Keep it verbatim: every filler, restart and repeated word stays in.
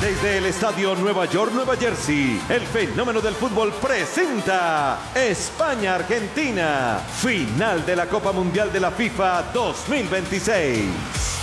Desde el Estadio Nueva York, Nueva Jersey, el fenómeno del fútbol presenta España-Argentina, final de la Copa Mundial de la FIFA dos mil veintiséis.